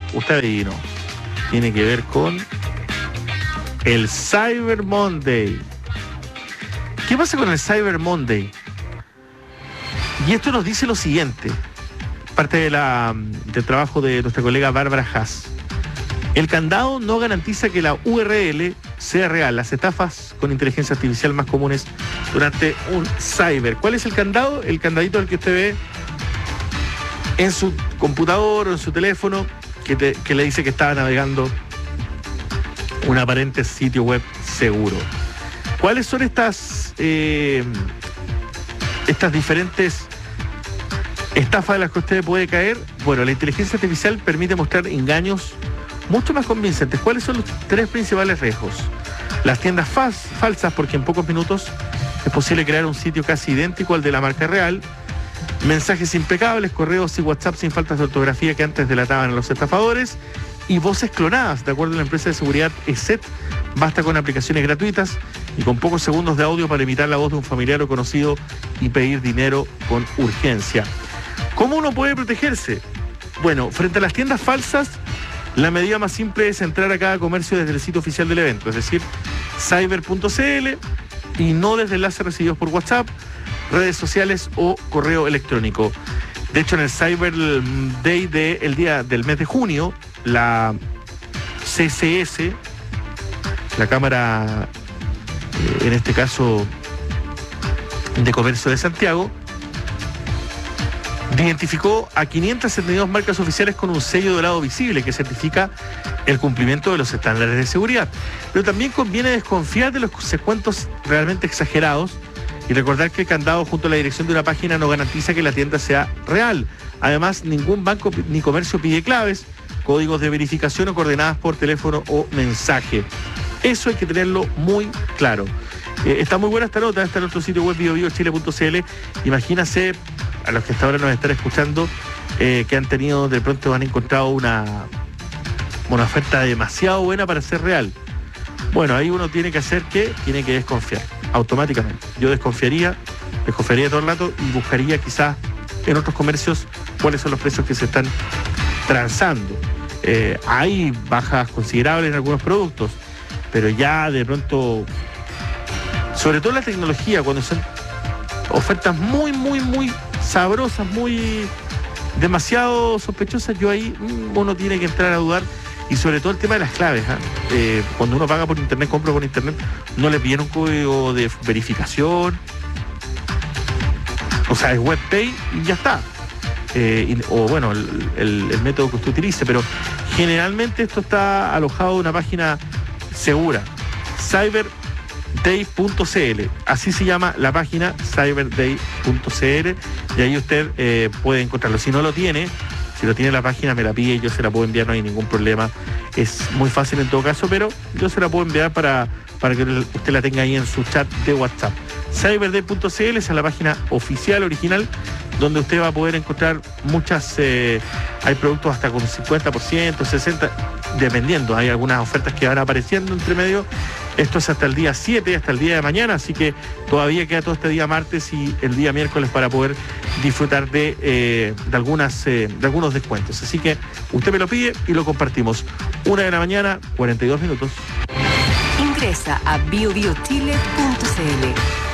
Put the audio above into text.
usted adivino. Tiene que ver con el Cyber Monday. ¿Qué pasa con el Cyber Monday? Y esto nos dice lo siguiente, parte del trabajo de nuestra colega Bárbara Haas. El candado no garantiza que la URL sea real. Las estafas con inteligencia artificial más comunes durante un cyber. ¿Cuál es el candado? El candadito al que usted ve en su computador o en su teléfono que le dice que estaba navegando un aparente sitio web seguro. ¿Cuáles son estas diferentes estafas de las que usted puede caer? Bueno, la inteligencia artificial permite mostrar engaños mucho más convincentes. ¿Cuáles son los tres principales riesgos? Las tiendas falsas, porque en pocos minutos es posible crear un sitio casi idéntico al de la marca real. Mensajes impecables, correos y WhatsApp sin faltas de ortografía que antes delataban a los estafadores. Y voces clonadas. De acuerdo a la empresa de seguridad ESET, basta con aplicaciones gratuitas y con pocos segundos de audio para imitar la voz de un familiar o conocido y pedir dinero con urgencia. ¿Cómo uno puede protegerse? Bueno, frente a las tiendas falsas, la medida más simple es entrar a cada comercio desde el sitio oficial del evento, es decir, cyber.cl, y no desde enlaces recibidos por WhatsApp, redes sociales o correo electrónico. De hecho, en el Cyber Day del día del mes de junio, la CCS, la Cámara, en este caso, de Comercio de Santiago, identificó a 572 marcas oficiales con un sello dorado visible que certifica el cumplimiento de los estándares de seguridad. Pero también conviene desconfiar de los descuentos realmente exagerados y recordar que el candado junto a la dirección de una página no garantiza que la tienda sea real. Además, ningún banco ni comercio pide claves, códigos de verificación o coordenadas por teléfono o mensaje. Eso hay que tenerlo muy claro. Está muy buena esta nota, está en nuestro sitio web biobiochile.cl. Imagínase a los que hasta ahora nos están escuchando que han tenido, de pronto han encontrado una oferta demasiado buena para ser real. Bueno, ahí uno tiene que hacer ¿qué? Tiene que desconfiar automáticamente. Yo desconfiaría todo el rato y buscaría quizás en otros comercios cuáles son los precios que se están transando. Hay bajas considerables en algunos productos, pero ya de pronto, sobre todo en la tecnología, cuando son ofertas muy, muy, muy sabrosas, muy demasiado sospechosas, yo ahí uno tiene que entrar a dudar. Y sobre todo el tema de las claves, cuando uno paga por internet, compra por internet, no le piden un código de verificación, o sea, es WebPay y ya está. O bueno, el método que usted utilice, pero generalmente esto está alojado en una página segura, cyberday.cl, así se llama la página, cyberday.cl, y ahí usted puede encontrarlo. Si no lo tiene, si lo tiene la página, me la pide y yo se la puedo enviar, no hay ningún problema. Es muy fácil en todo caso, pero yo se la puedo enviar para que usted la tenga ahí en su chat de WhatsApp. Cyberday.cl es la página oficial, original, donde usted va a poder encontrar muchas, hay productos hasta con 50%, 60%, dependiendo. Hay algunas ofertas que van apareciendo entre medio. Esto es hasta el día 7, hasta el día de mañana, así que todavía queda todo este día martes y el día miércoles para poder disfrutar de algunos descuentos. Así que usted me lo pide y lo compartimos. 1 de la mañana, 42 minutos. Ingresa a biobiochile.cl.